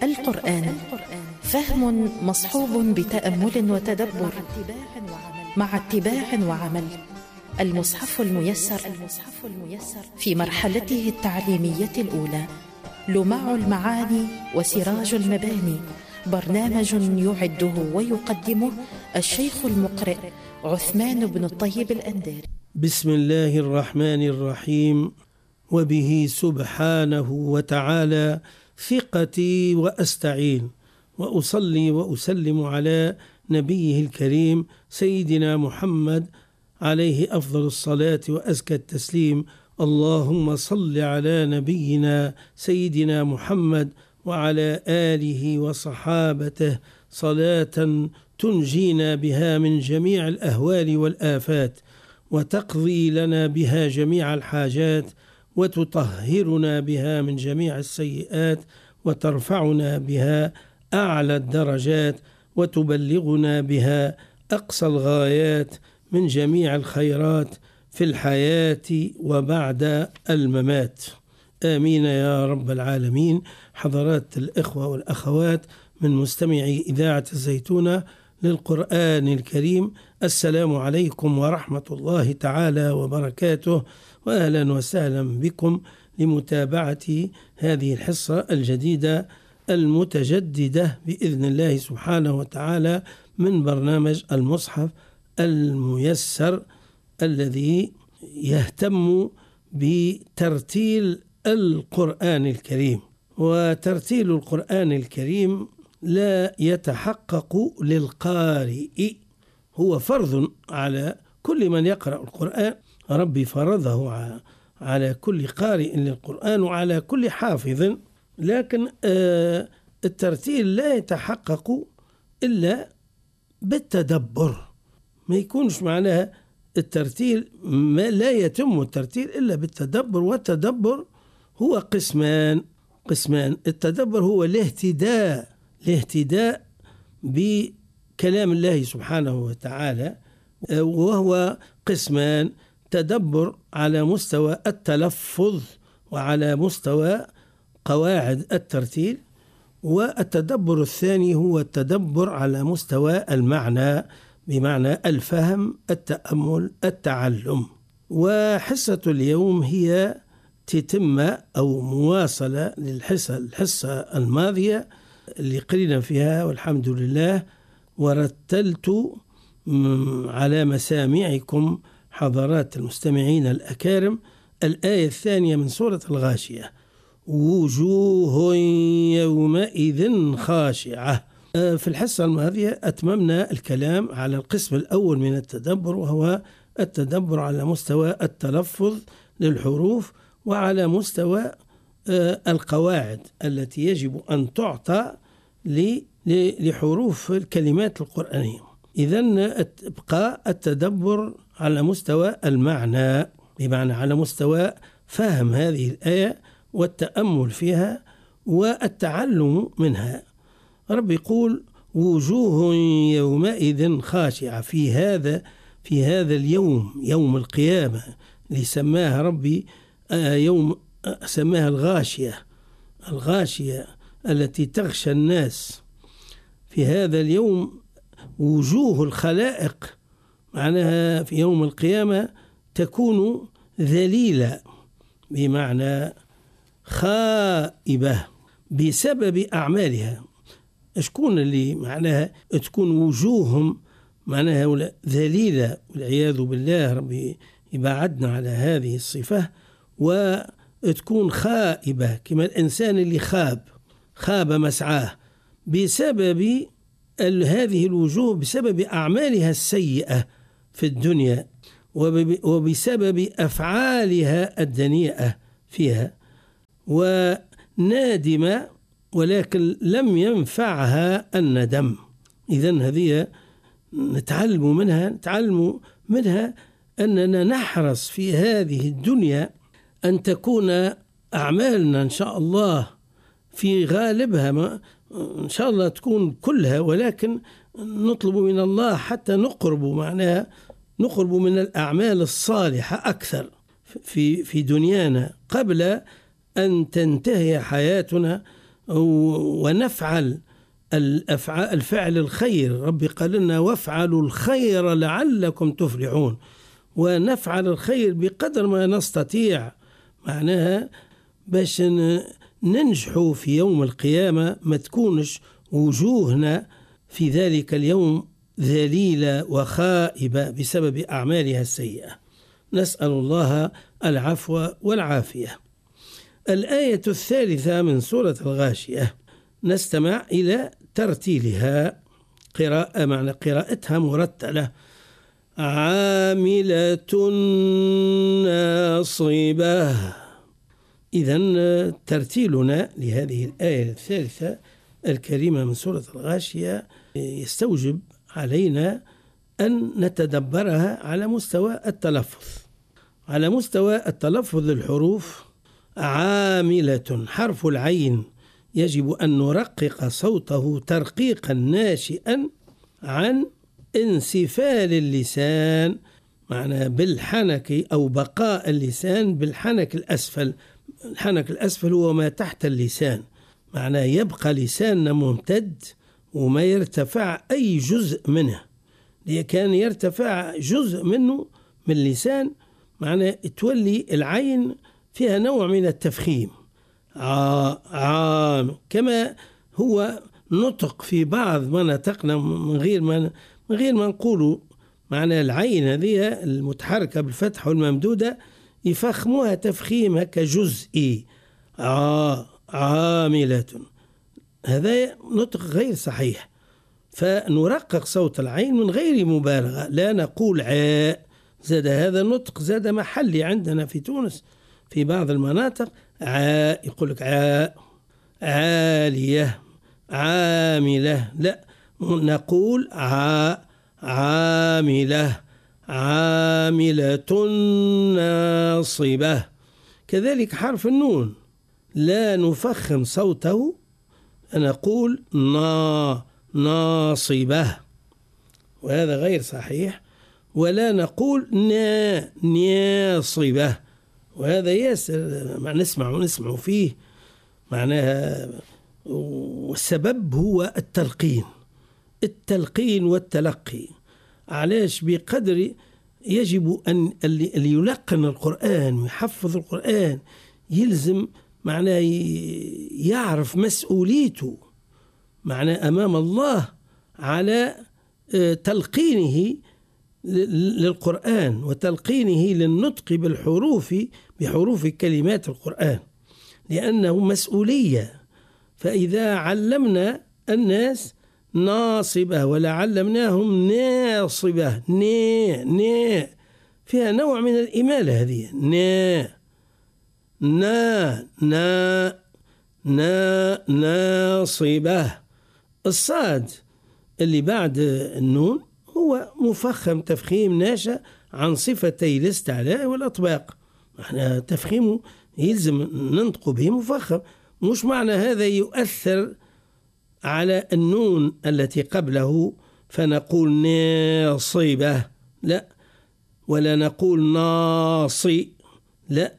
القرآن فهم مصحوب بتأمل وتدبر مع اتباع وعمل. المصحف الميسر في مرحلته التعليمية الأولى، لمع المعاني وسراج المباني. برنامج يعده ويقدمه الشيخ المقرئ عثمان بن الطيب الأنداري. بسم الله الرحمن الرحيم. وبه سبحانه وتعالى ثقتي وأستعين، وأصلي وأسلم على نبيه الكريم سيدنا محمد عليه أفضل الصلاة وأزكى التسليم. اللهم صل على نبينا سيدنا محمد وعلى آله وصحابته صلاة تنجينا بها من جميع الأهوال والآفات، وتقضي لنا بها جميع الحاجات، وتطهرنا بها من جميع السيئات، وترفعنا بها أعلى الدرجات، وتبلغنا بها أقصى الغايات من جميع الخيرات في الحياة وبعد الممات. آمين يا رب العالمين. حضرات الإخوة والأخوات من مستمعي إذاعة الزيتونة للقرآن الكريم، السلام عليكم ورحمة الله تعالى وبركاته، وأهلا وسهلا بكم لمتابعة هذه الحصة الجديدة المتجددة بإذن الله سبحانه وتعالى من برنامج المصحف الميسر الذي يهتم بترتيل القرآن الكريم. وترتيل القرآن الكريم لا يتحقق للقارئ، هو فرض على كل من يقرأ القرآن. ربي فرضه على كل قارئ للقرآن وعلى كل حافظ، لكن الترتيل لا يتحقق إلا بالتدبر. ما يكونش معناها الترتيل، ما لا يتم الترتيل إلا بالتدبر. والتدبر هو قسمان. التدبر هو الاهتداء بكلام الله سبحانه وتعالى، وهو قسمان: تدبر على مستوى التلفظ وعلى مستوى قواعد الترتيل، والتدبر الثاني هو التدبر على مستوى المعنى، بمعنى الفهم، التأمل، التعلم. وحصة اليوم هي تتمة أو مواصلة الحصة الماضية اللي قرينا فيها والحمد لله، ورتلت على مسامعكم حضرات المستمعين الأكارم الآية الثانية من سورة الغاشية: وجوه يومئذ خاشعة. في الحصة الماضية أتممنا الكلام على القسم الأول من التدبر، وهو التدبر على مستوى التلفظ للحروف وعلى مستوى القواعد التي يجب أن تعطى لحروف الكلمات القرآنية. إذن بقى التدبر على مستوى المعنى، بمعنى على مستوى فهم هذه الآية والتأمل فيها والتعلم منها. رب يقول: وجوه يومئذ خاشعة. في هذا اليوم، يوم القيامة، اللي سماها ربي يوم سماها الغاشية التي تغشى الناس. في هذا اليوم وجوه الخلائق، معناها في يوم القيامة تكون ذليلة، بمعنى خائبة بسبب أعمالها. شكون اللي معناها تكون وجوههم معناها ذليلة؟ والعياذ بالله، ربي يبعدنا على هذه الصفة. وتكون خائبة كما الإنسان اللي خاب مسعاه بسبب هذه الوجوه، بسبب أعمالها السيئة في الدنيا وبسبب أفعالها الدنيئة فيها، ونادمة ولكن لم ينفعها الندم. إذن هذه نتعلم منها أننا نحرص في هذه الدنيا أن تكون أعمالنا إن شاء الله في غالبها إن شاء الله تكون كلها، ولكن نطلب من الله حتى نقرب من الأعمال الصالحة أكثر في دنيانا قبل أن تنتهي حياتنا ونفعل الفعل الخير. ربي قال لنا وافعلوا الخير لعلكم تفلحون، ونفعل الخير بقدر ما نستطيع، معناها باش ننجحوا في يوم القيامة، ما تكونش وجوهنا في ذلك اليوم ذليلة وخائبة بسبب أعمالها السيئة. نسأل الله العفو والعافية. الآية الثالثة من سورة الغاشية، نستمع إلى ترتيلها قراءة، معنى قراءتها مرتلة. عاملة ناصبة. إذن ترتيلنا لهذه الآية الثالثة الكريمة من سورة الغاشية يستوجب علينا أن نتدبرها على مستوى التلفظ. على مستوى التلفظ الحروف، عاملة حرف العين يجب أن نرقق صوته ترقيقا ناشئا عن انسفال اللسان، معنى بالحنك أو بقاء اللسان بالحنك الأسفل. الحنك الأسفل هو ما تحت اللسان، معنى يبقى لساننا ممتد وما يرتفع أي جزء منه. كان يرتفع جزء منه من اللسان، معنى تولي العين فيها نوع من التفخيم. كما هو نطق في بعض مناطقنا من غير ما نقوله، معنى العين هذه المتحركة بالفتح والممدودة يفخموها تفخيم هكا جزئي. عاملة، هذا نطق غير صحيح. فنرقق صوت العين من غير مبالغة، لا نقول عاء. زاد هذا النطق زاد محلي عندنا في تونس في بعض المناطق، عاء يقول لك عاء. عالية، عاملة، لا نقول عاء. عاملة، عاملة ناصبة. كذلك حرف النون لا نفخم صوته، نقول ناصبة، وهذا غير صحيح. ولا نقول ناصبة، وهذا ياسر نسمع فيه معناها. والسبب هو التلقين والتلقي. علاش؟ بقدر يجب أن اللي يلقن القرآن ويحفظ القرآن يلزم معناه يعرف مسؤوليته معناه أمام الله على تلقينه للقرآن وتلقينه للنطق بحروف كلمات القرآن، لأنه مسؤولية. فإذا علمنا الناس ناصبة ولا علمناهم ناصبة، فيها نوع من الإمالة هذه، ناصبة. الصاد اللي بعد النون هو مفخم تفخيم ناشئ عن صفتي الاستعلاء والأطباق. احنا تفخيمه يلزم ننطق به مفخم، مش معنى هذا يؤثر على النون التي قبله فنقول ناصبة، لا، ولا نقول ناصي، لا،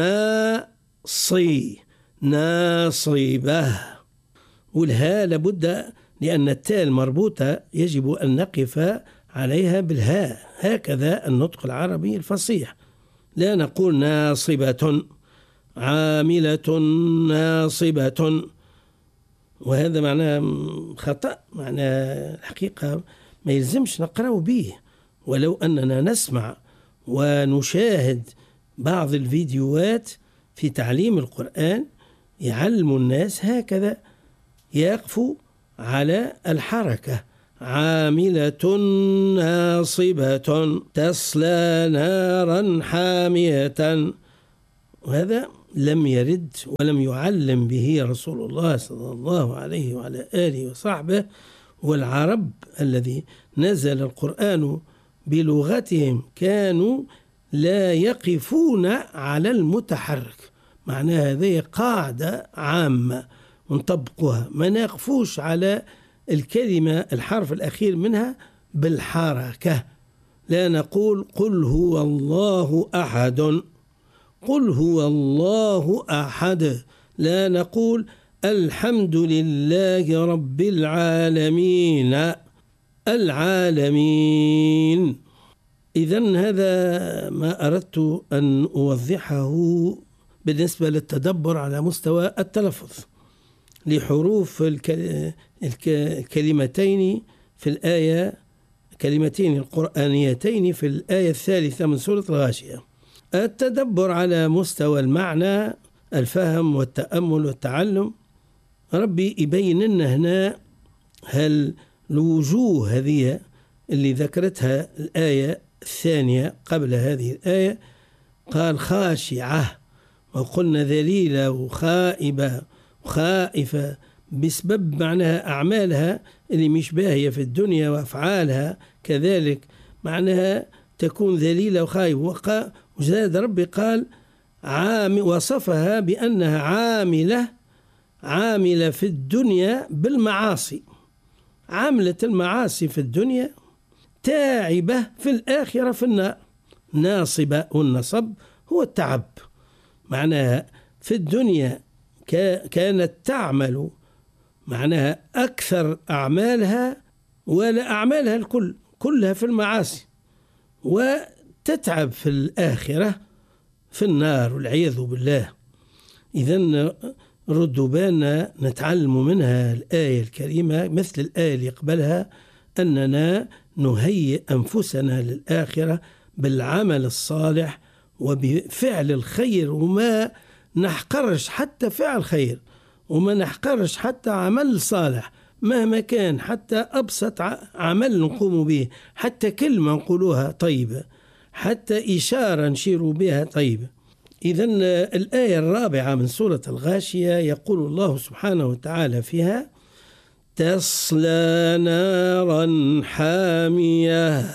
ناصبة. والها لابد، لأن التاء المربوطة يجب أن نقف عليها بالهاء، هكذا النطق العربي الفصيح. لا نقول ناصبة، عاملة ناصبة، وهذا معناه خطأ، معناه الحقيقة ما يلزمش نقرأ به. ولو أننا نسمع ونشاهد بعض الفيديوهات في تعليم القرآن يعلم الناس هكذا، يقفوا على الحركة. عاملة ناصبة تصلى نارا حامية، وهذا لم يرد ولم يعلم به رسول الله صلى الله عليه وعلى آله وصحبه. والعرب الذي نزل القرآن بلغتهم كانوا لا يقفون على المتحرك، معناها هذه قاعدة عامة ونطبقها، ما نقفوش على الكلمة الحرف الأخير منها بالحركة. لا نقول قل هو الله أحد، قل هو الله أحد، لا نقول الحمد لله رب العالمين. العالمين. إذن هذا ما أردت أن أوضحه بالنسبة للتدبر على مستوى التلفظ لحروف الكلمتين في الآية، كلمتين القرآنيتين في الآية 3 من سورة الغاشية. التدبر على مستوى المعنى، الفهم والتأمل والتعلم. ربي يبين لنا هنا هل الوجوه هذه اللي ذكرتها الآية الثانية قبل هذه الآية، قال خاشعة، وقلنا ذليلة وخائبة وخائفة بسبب معناها أعمالها اللي مش باهية في الدنيا، وأفعالها كذلك معناها تكون ذليلة وخائبة. وزاد ربي قال وصفها بأنها عاملة في الدنيا بالمعاصي، عاملة المعاصي في الدنيا، تاعبة في الآخرة في النار، ناصبة، والنصب هو التعب. معناها في الدنيا كانت تعمل معناها أكثر أعمالها، ولا أعمالها الكل كلها في المعاصي، وتتعب في الآخرة في النار والعياذ بالله. إذن ردوا بالنا نتعلم منها الآية الكريمة مثل الآية اللي قبلها، أننا نهيئ أنفسنا للآخرة بالعمل الصالح وبفعل الخير، وما نحقرش حتى فعل خير، وما نحقرش حتى عمل صالح مهما كان، حتى أبسط عمل نقوم به، حتى كلمة نقولوها طيبة، حتى إشارة نشير بها طيبة. إذن الآية الرابعة من سورة الغاشية يقول الله سبحانه وتعالى فيها تصلى نارا حامية.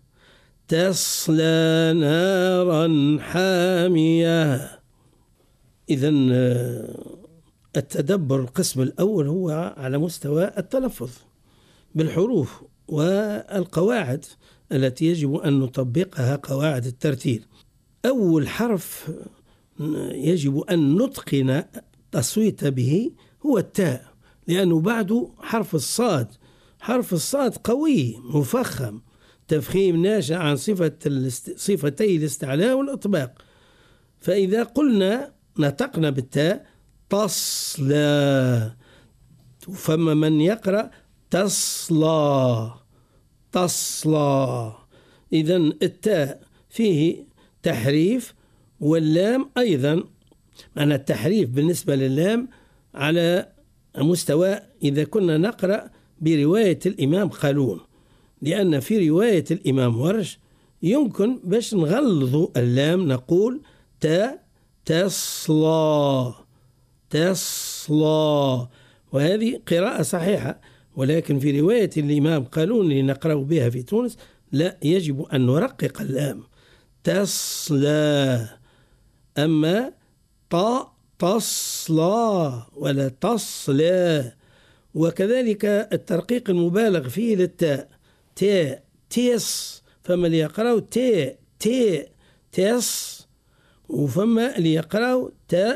تصلى نارا حامية. إذن التدبر القسم الأول هو على مستوى التلفظ بالحروف والقواعد التي يجب أن نطبقها، قواعد الترتيل. أول حرف يجب أن نتقن التصويت به هو التاء، لأنه بعده حرف الصاد. حرف الصاد قوي مفخم، تفخيم ناشئ عن صفتي الاستعلاء والإطباق. فإذا قلنا نطقنا بالتاء تصلى، فما من يقرأ تصلى تصلى. إذن التاء فيه تحريف، واللام أيضا معنى التحريف بالنسبة لللام على مستوى إذا كنا نقرأ برواية الإمام قالون، لأن في رواية الإمام ورش يمكن باش نغلظوا اللام نقول تصلى تصلى، وهذه قراءة صحيحة. ولكن في رواية الإمام قالون اللي نقرأ بها في تونس لا، يجب أن نرقق اللام تصلى، أما تصلى ولا تصلى. وكذلك الترقيق المبالغ فيه للتاء تيس، فما اللي يقرأوا تيس، وفما اللي يقرأوا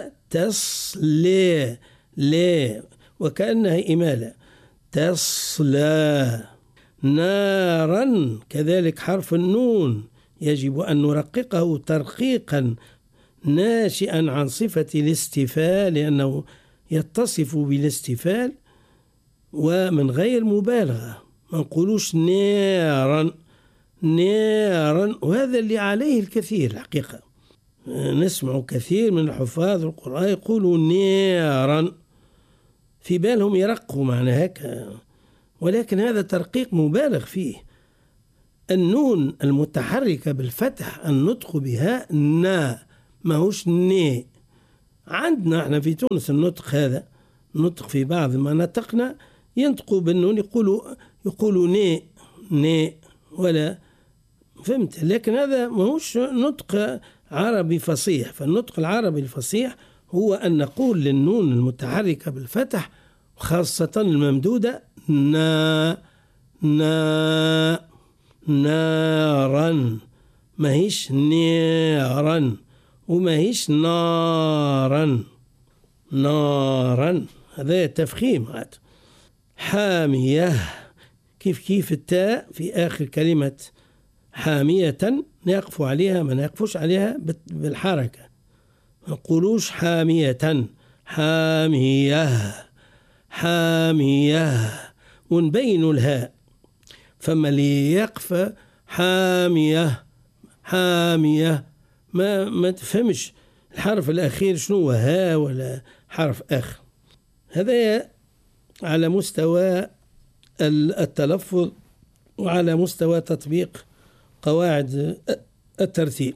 تصلى لا، وكأنها إمالة تصلى. نارا كذلك حرف النون يجب أن نرققه ترقيقا ناشئا عن صفة الاستفال، لأنه يتصف بالاستفال ومن غير مبالغة، ما نقولوش نارا نارا. وهذا اللي عليه الكثير الحقيقة، نسمع كثير من الحفاظ القرآن يقولوا نارا، في بالهم يرقوا معنى هكا، ولكن هذا ترقيق مبالغ فيه. النون المتحركة بالفتح النطق بها نا، ما هوش ني. عندنا احنا في تونس النطق هذا، نطق في بعض ما نطقنا ينطقوا بالنون يقولوا ني ولا فهمت، لكن هذا ما هوش نطق عربي فصيح. فالنطق العربي الفصيح هو أن نقول للنون المتحركة بالفتح خاصة الممدودة نارا، ما هيش نارا وما هيش نارا. هذا تفخيم. هذا حامية كيف التاء في آخر كلمة حامية نقف عليها، ما نقفوش عليها بالحركة، ما نقولوش حامية، حامية حامية، ونبين الهاء. فما اللي يقف حامية حامية ما تفهمش الحرف الأخير شنو ها ولا حرف آخر. هذا على مستوى التلفظ وعلى مستوى تطبيق قواعد الترتيب.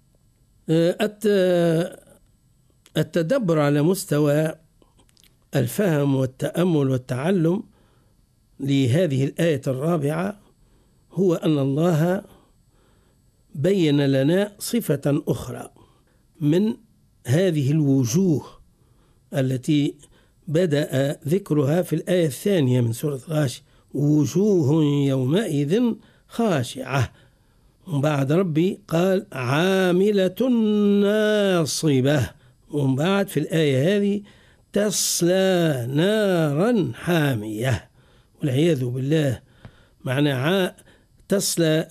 التدبر على مستوى الفهم والتأمل والتعلم لهذه الآية الرابعة هو أن الله بين لنا صفة أخرى من هذه الوجوه التي بدأ ذكرها في الآية الثانية من سورة غاشية، وجوه يومئذ خاشعة. ومن بعد ربي قال عاملة ناصبة، ومن بعد في الآية هذه تصلى نارا حامية، والعياذ بالله. معنى تصلى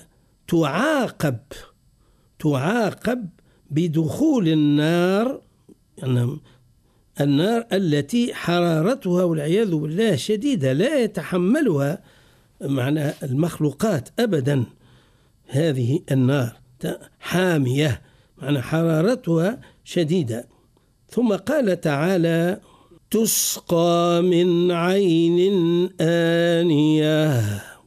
تعاقب بدخول النار، يعني النار التي حرارتها والعياذ بالله شديدة لا يتحملها معنى المخلوقات أبدا. هذه النار حامية معنى حرارتها شديدة. ثم قال تعالى تسقى من عين آنية.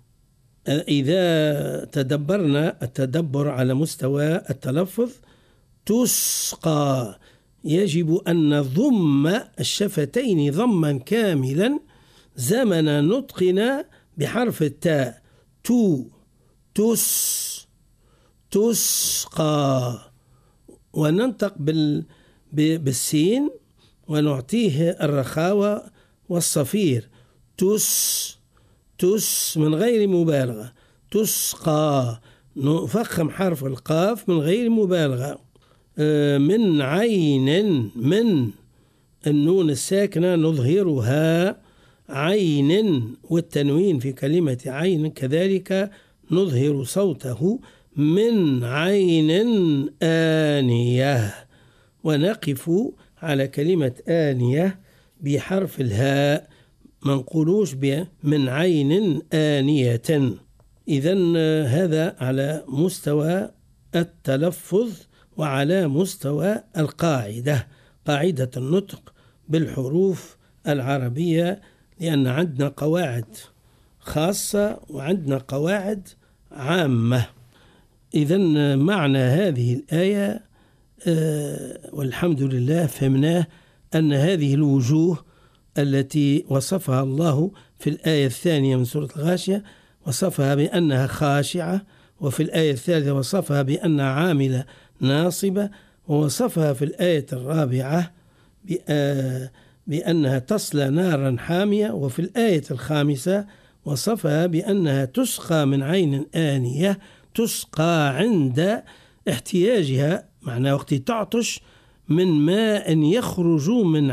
إذا تدبرنا التدبر على مستوى التلفظ، تسقى يجب أن نضم الشفتين ضما كاملا زمن نطقنا بحرف التاء. تسقى، وننطق بالسين ونعطيه الرخاوة والصفير. تس من غير مبالغة. تسقى نفخم حرف القاف من غير مبالغة. من عين، من النون الساكنة نظهرها عين، والتنوين في كلمة عين كذلك نظهر صوته. من عين آنية، ونقف على كلمة آنية بحرف الهاء، ما نقولوش من عين آنية. إذن هذا على مستوى التلفظ وعلى مستوى القاعدة، قاعدة النطق بالحروف العربية، لأن عندنا قواعد خاصة وعندنا قواعد عامة. إذن معنى هذه الآية والحمد لله فهمناه، أن هذه الوجوه التي وصفها الله في الآية الثانية من سورة الغاشية وصفها بأنها خاشعة، وفي الآية الثالثة وصفها بأنها عاملة ناصبة، ووصفها في الآية الرابعة بأنها تصلى نارا حامية، وفي الآية الخامسة وصفها بأنها تسقى من عين آنية، تسقى عند احتياجها، معنى وقت تعطش، من ماء يخرج من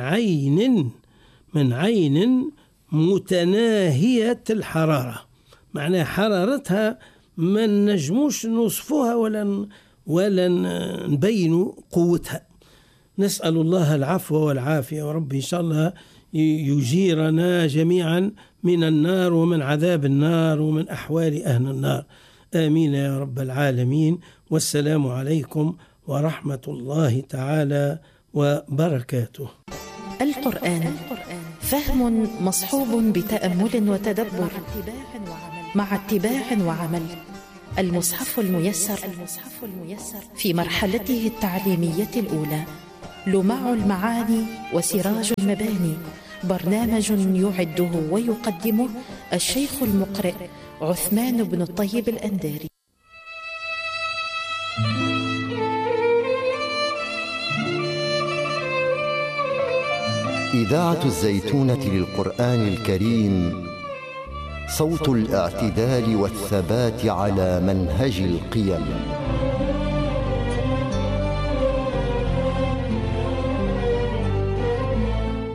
عين متناهية الحرارة، معنى حرارتها ما نجموش نوصفوها ولا نبين قوتها. نسأل الله العفو والعافية، ورب إن شاء الله يجيرنا جميعا من النار ومن عذاب النار ومن أحوال أهل النار. آمين يا رب العالمين. والسلام عليكم ورحمة الله تعالى وبركاته. القرآن فهم مصحوب بتأمل وتدبر مع اتباع وعمل. المصحف الميسر في مرحلته التعليمية الأولى، لمع المعاني وسراج المباني. برنامج يعده ويقدمه الشيخ المقرئ عثمان بن الطيب الأنداري. إذاعة الزيتونة للقرآن الكريم، صوت الاعتدال والثبات على منهج القيم.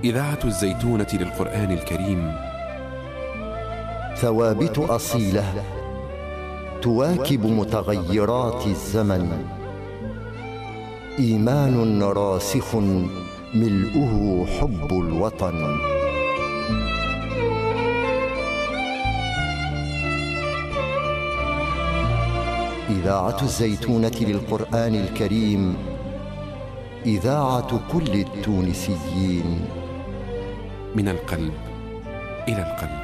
إذاعة الزيتونة للقرآن الكريم ثوابت أصيلة تواكب متغيرات الزمن، إيمان راسخ ملؤه حب الوطن. إذاعة الزيتونة للقرآن الكريم، إذاعة كل التونسيين. من القلب إلى القلب.